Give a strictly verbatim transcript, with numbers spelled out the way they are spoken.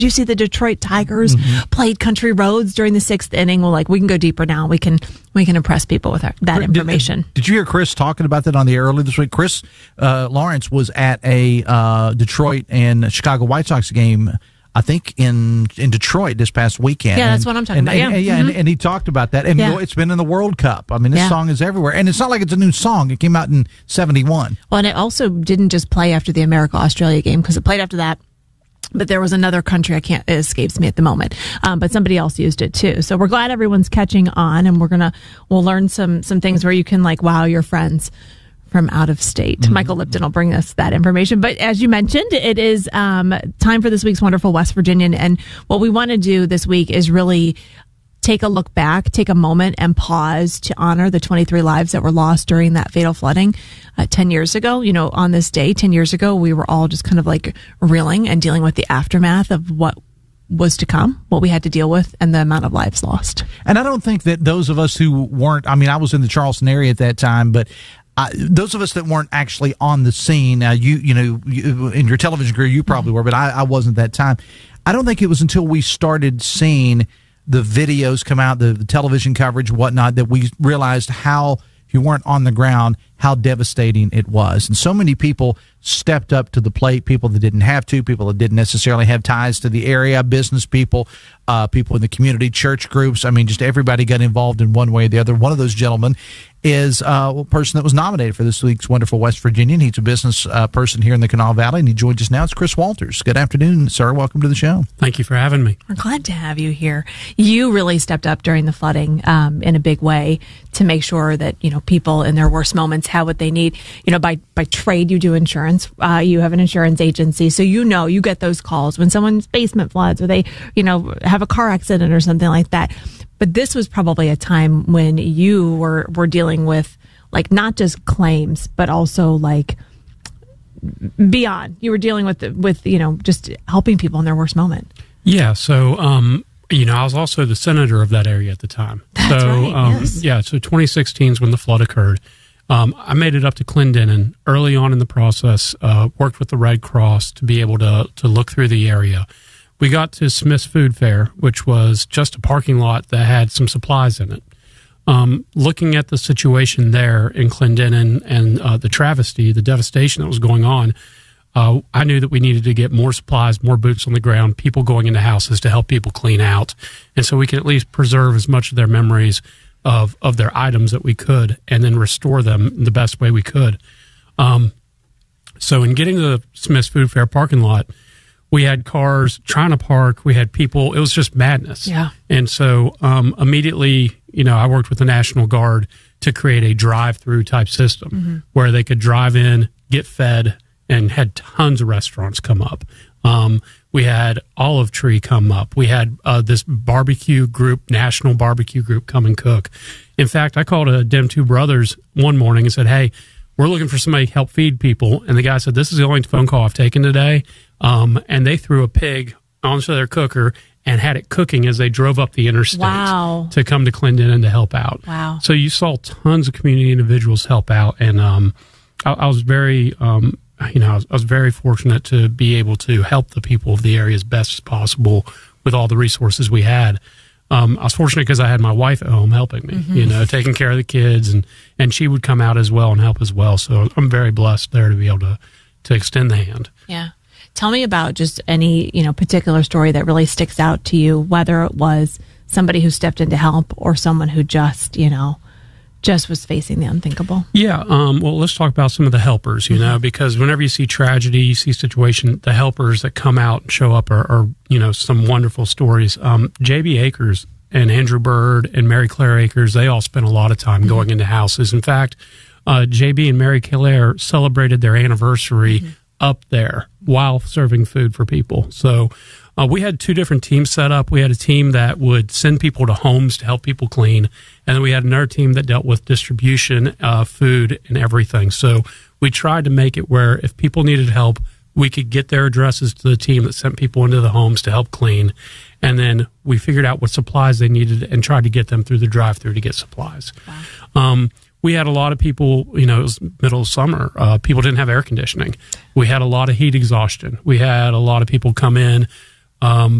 you see the Detroit Tigers mm-hmm. played country roads during the sixth inning? Well, like, we can go deeper now. We can we can impress people with our, that information. Did, did you hear Chris talking about that on the air earlier this week? Chris uh, Lawrence was at a uh, Detroit and Chicago White Sox game, I think, in in Detroit this past weekend. Yeah, that's what I'm talking and, about. Yeah, and, yeah mm-hmm. and, and he talked about that. And yeah. it's been in the World Cup. I mean, this yeah. song is everywhere. And it's not like it's a new song. It came out in seventy-one. Well, and it also didn't just play after the America-Australia game, because it played after that. But there was another country, I can't, it escapes me at the moment. Um, but somebody else used it too. So we're glad everyone's catching on, and we're gonna, we'll learn some, some things where you can, like, wow your friends from out of state. Mm-hmm. Michael Lipton will bring us that information. But as you mentioned, it is um, time for this week's Wonderful West Virginian. And what we want to do this week is really take a look back, take a moment and pause to honor the twenty-three lives that were lost during that fatal flooding uh, ten years ago. You know, on this day, ten years ago, we were all just kind of like reeling and dealing with the aftermath of what was to come, what we had to deal with, and the amount of lives lost. And I don't think that those of us who weren't, I mean, I was in the Charleston area at that time, but Uh, those of us that weren't actually on the scene, now you you know, you, in your television career, you probably were, but I, I wasn't that time. I don't think it was until we started seeing the videos come out, the, the television coverage, whatnot, that we realized how, if you weren't on the ground, how devastating it was. And so many people stepped up to the plate, people that didn't have to, people that didn't necessarily have ties to the area, business people, uh, people in the community, church groups. I mean, just everybody got involved in one way or the other. One of those gentlemen is uh, a person that was nominated for this week's Wonderful West Virginian. He's a business uh, person here in the Kanawha Valley, and he joins us now. It's Chris Walters. Good afternoon, sir. Welcome to the show. Thank you for having me. We're glad to have you here. You really stepped up during the flooding um, in a big way to make sure that, you know, people in their worst moments have what they need. You know, by, by trade, you do insurance. Uh, you have an insurance agency, so you know you get those calls when someone's basement floods or they, you know, have a car accident or something like that. But this was probably a time when you were, were dealing with, like, not just claims, but also, like, beyond. You were dealing with, with you know, just helping people in their worst moment. Yeah, so, um, you know, I was also the senator of that area at the time. That's so, right, um, yes. Yeah, so twenty sixteen is when the flood occurred. Um, I made it up to Clendenin early on in the process, uh, worked with the Red Cross to be able to, to look through the area. We got to Smith's Food Fair, which was just a parking lot that had some supplies in it. Um, looking at the situation there in Clendenin and uh, the travesty, the devastation that was going on, uh, I knew that we needed to get more supplies, more boots on the ground, people going into houses to help people clean out. And so we could at least preserve as much of their memories of, of their items that we could, and then restore them the best way we could. Um, so in getting to the Smith's Food Fair parking lot, we had cars trying to park. We had people. It was just madness. Yeah. And so um, immediately, you know, I worked with the National Guard to create a drive-through type system mm-hmm. where they could drive in, get fed, and had tons of restaurants come up. Um, we had Olive Tree come up. We had uh, this barbecue group, National Barbecue Group, come and cook. In fact, I called a Dem Two Brothers one morning and said, hey, we're looking for somebody to help feed people. And the guy said, this is the only phone call I've taken today. Um, and they threw a pig onto their cooker and had it cooking as they drove up the interstate wow. to come to Clendenin to help out. Wow. So you saw tons of community individuals help out. And um, I, I was very, um, you know, I was, I was very fortunate to be able to help the people of the area as best as possible with all the resources we had. Um, I was fortunate because I had my wife at home helping me, mm-hmm. you know, taking care of the kids, and, and she would come out as well and help as well. So I'm very blessed there to be able to, to extend the hand. Yeah. Tell me about just any, you know, particular story that really sticks out to you, whether it was somebody who stepped in to help or someone who just, you know, just was facing the unthinkable. Yeah. Um, well, let's talk about some of the helpers, you mm-hmm. know, because whenever you see tragedy, you see situation, the helpers that come out and show up are, are you know, some wonderful stories. Um, J B Akers and Andrew Bird and Mary Claire Akers, they all spent a lot of time mm-hmm. going into houses. In fact, uh, J B and Mary Claire celebrated their anniversary mm-hmm. up there while serving food for people. So uh, we had two different teams set up. We had a team that would send people to homes to help people clean, and then we had another team that dealt with distribution, uh, food, and everything. So we tried to make it where if people needed help, we could get their addresses to the team that sent people into the homes to help clean, and then we figured out what supplies they needed and tried to get them through the drive-through to get supplies. Wow. Um, we had a lot of people, you know, it was middle of summer. Uh, people didn't have air conditioning. We had a lot of heat exhaustion. We had a lot of people come in Um,